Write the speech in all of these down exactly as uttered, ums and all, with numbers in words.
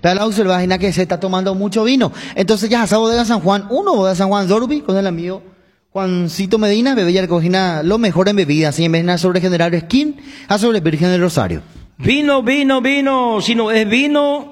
la observación que se está tomando mucho vino. Entonces ya asado bodega San Juan uno, bodega San Juan Zorbi, con el amigo Juancito Medina, bebé ya cocina lo mejor en bebidas, y en vez de sobre General Skin, a sobre Virgen del Rosario. Vino, vino, vino, si no es vino,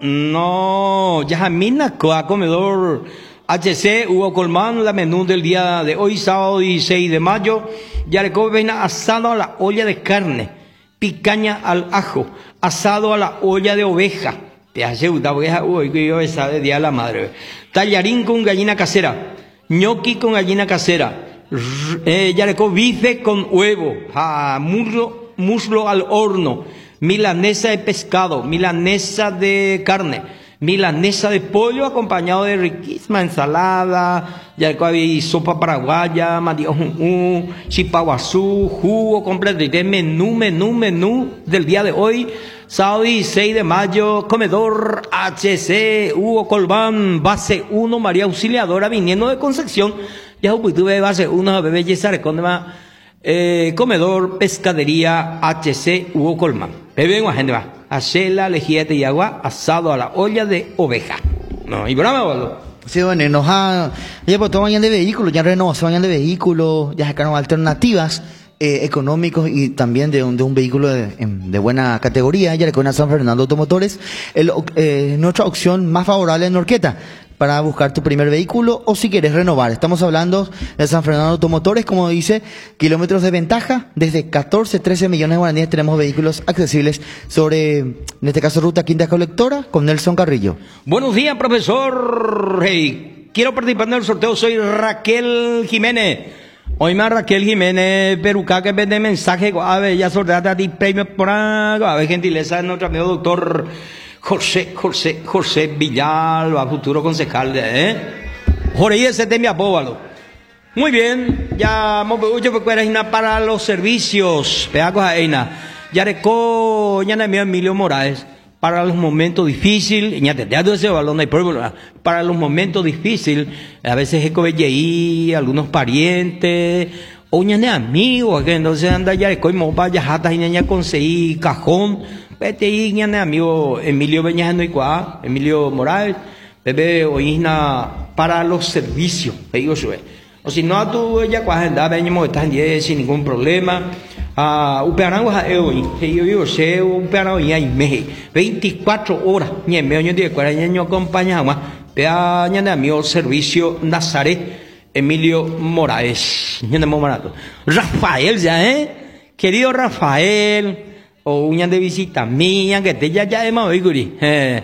no, Yajamina, Coa Comedor H C, Hugo Colmán, la menú del día de hoy, sábado dieciséis de mayo, Yareco Vena, asado a la olla de carne, picaña al ajo, asado a la olla de oveja, te hace una oveja, uy, que yo esa de día de la madre, tallarín con gallina casera, ñoqui con gallina casera, eh, Yareco bife con huevo, ah, muslo, muslo al horno, milanesa de pescado, milanesa de carne, milanesa de pollo acompañado de riquísima ensalada, ya hay sopa paraguaya, mandiojú, chipaguazú, jugo completo, y de menú, menú, menú del día de hoy, sábado dieciséis de mayo, comedor H C, Hugo Colbán, base uno, María Auxiliadora, viniendo de Concepción, ya tuve base uno, bebé Yesare, con demás. Eh, comedor, pescadería, H C, Hugo Colman. Bebé, gente va. Acela, lejía y agua, asado a la olla de oveja. No, y brava, boludo. Sí, bueno, nos ha, ya pues, todo vayan de vehículos, ya renovación vayan de vehículos, ya sacaron alternativas eh, económicos y también de un, de un vehículo de, de buena categoría. Ya le con San Fernando Automotores, el, eh, nuestra opción más favorable en Norqueta para buscar tu primer vehículo o si quieres renovar. Estamos hablando de San Fernando Automotores, como dice, kilómetros de ventaja, desde catorce, trece millones de guaraníes tenemos vehículos accesibles sobre, en este caso, Ruta Quinta Colectora, con Nelson Carrillo. Buenos días, profesor. Hey, quiero participar en el sorteo, soy Raquel Jiménez. Hoy más Raquel Jiménez, Peruca, que vende mensaje, a ver, ya sorteate a ti premio por algo, a ver, gentileza de nuestro amigo doctor José, José, José Villalba, futuro concejal, ¿eh? Jorge, ese te mi apóbalo. Muy bien, ya mucho para los servicios, peacos a Eina. Ya reco, ya me Emilio Morales, para los momentos difíciles, ya te te ese balón, no hay problema. Para los momentos difíciles, a veces es que algunos parientes, o ya ne amigos, que entonces anda ya reco y mopa, ya jata y ya conseguí cajón. Vete y ñane amigo Emilio Beñajano y Cuá, Emilio Morales, bebé oína para los servicios, digo yo. O si no, tú ya cuá agenda, venimos, estás en diez sin ningún problema. Ah, upearango a eoi, yo digo, se upearango y hay meje, veinticuatro horas, ni en medio de cuarenta años acompañamos, vea ñane amigo servicio Nazaret, Emilio Morales, ñane Morato. Rafael ya, ¿eh? Querido Rafael, o uñas de visita mía, que te ya ya de Maviguri, eh,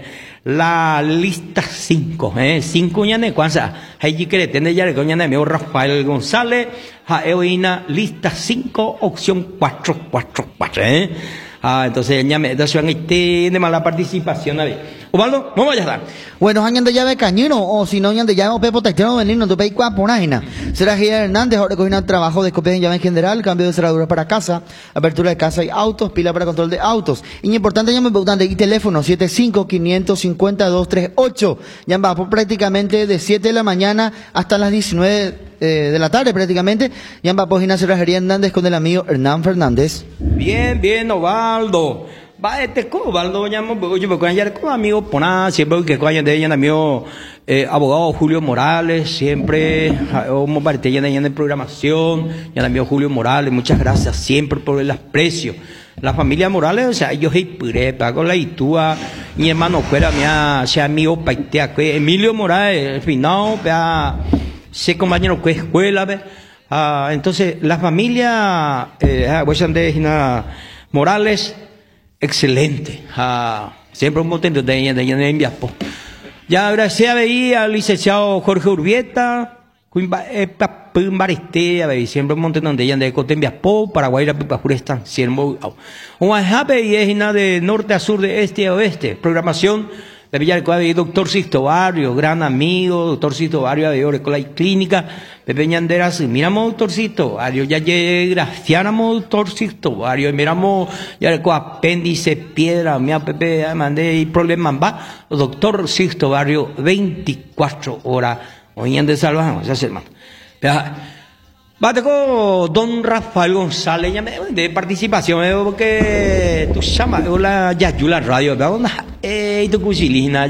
la lista cinco, eh, cinco uñas de cuanza, allí que le tiene ya de coña de mío Rafael González, a eoína, lista cinco, opción cuatro, cuatro, cuatro, eh. Ah, entonces ya me da su de mala participación, a ver. Ubaldo, vamos allá. Bueno, añan de llave cañino, o si no, añan de llave pepo tectero venir, tu país cuaponágina. Será Gira Hernández, ahora cogina trabajo de copias en llave en general, cambio de cerradura para casa, apertura de casa y autos, pila para control de autos. Y importante, llame importante, y teléfono siete cinco, cinco cinco cero, dos tres ocho. Ya va por prácticamente de siete de la mañana hasta las diecinueve eh, de la tarde prácticamente. Ya va por gimnasia Gira Hernández con el amigo Hernán Fernández. Bien, bien, Ovaldo. Va este Ovaldo, llamo, oye, porque ya como amigo Poná, siempre que coño de ella, amigo eh, abogado Julio Morales, siempre, como parte ya de programación, ya amigo Julio Morales, muchas gracias siempre por el aprecio. La familia Morales, o sea, yo soy pure, pago la itúa, mi hermano fuera, mi sea amigo paitea, Emilio Morales, el final, vea, sé compañero que escuela, ve. Ah, entonces, la familia, eh, voy a andar Morales, excelente. Ah, siempre un contento de ella, de ella, de ella. Ya gracias veía al licenciado Jorge Urbieta, siempre un montón de ella de Cotembiapo, Paraguay, la Pipajura están siempre. Un ajape y es de norte a sur, de este a oeste. Programación de Villarcoa, doctor Sisto Barrio, gran amigo, doctor Sisto Barrio de Orecola y Clínica, Pepe Ñanderas, miramos doctor Sisto Barrio, ya graciáramos doctor Sisto Barrio, miramos ya con apéndice, piedra, mira Pepe, mandé y problemas, va, doctor Sisto Barrio, veinticuatro horas, hoy en de salvamos, ya se hermano. Bate con don Rafael González, ya me de participación, porque tú llamas, la Yayula Radio, ¿dónde? Eh, tu cuchilina.